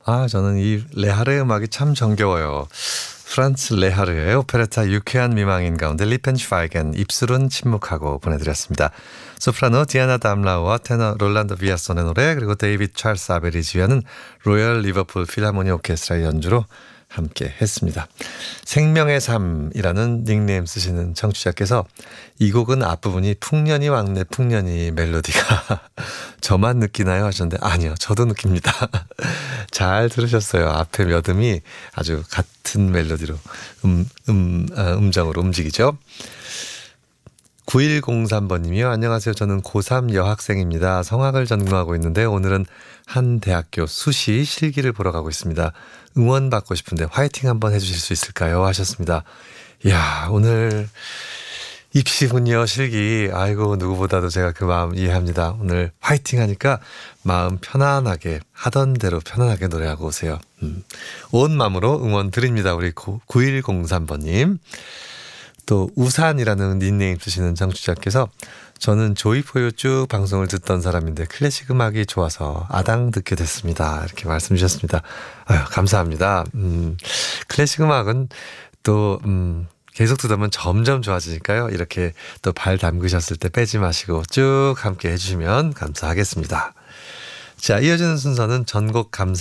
저는 이 레하르의 음악이 참 정겨워요. 프란츠 레하르의 오페레타 유쾌한 미망인 가운데 리펜슈파이겐 입술은 침묵하고 보내드렸습니다. 소프라노 디아나 담라우와 테너 롤란도 비아손의 노래, 그리고 데이비드 찰스 아벨이 지휘하는 로열 리버풀 필하모니 오케스트라의 연주로 함께 했습니다. 생명의 삶이라는 닉네임 쓰시는 청취자께서 이 곡은 앞부분이 풍년이 왕래 풍년이 멜로디가 저만 느끼나요 하셨는데, 아니요, 저도 느낍니다. 잘 들으셨어요. 앞에 몇 음이 아주 같은 멜로디로 음정으로 움직이죠. 9103번님이요. 안녕하세요. 저는 고3 여학생입니다. 성악을 전공하고 있는데 오늘은 한 대학교 수시 실기를 보러 가고 있습니다. 응원받고 싶은데 화이팅 한번 해주실 수 있을까요? 하셨습니다. 이야, 오늘 입시군요, 실기. 아이고, 누구보다도 제가 그 마음 이해합니다. 오늘 화이팅 하니까 마음 편안하게, 하던 대로 편안하게 노래하고 오세요. 온 마음으로 응원 드립니다. 우리 9103번님. 또 우산이라는 닉네임 쓰시는 청취자께서 저는 조이포유 쭉 방송을 듣던 사람인데 클래식 음악이 좋아서 아당 듣게 됐습니다. 이렇게 말씀 주셨습니다. 아유, 감사합니다. 클래식 음악은 또 계속 듣다 보면 점점 좋아지니까요. 이렇게 또 발 담그셨을 때 빼지 마시고 쭉 함께 해주시면 감사하겠습니다. 자, 이어지는 순서는 전곡 감사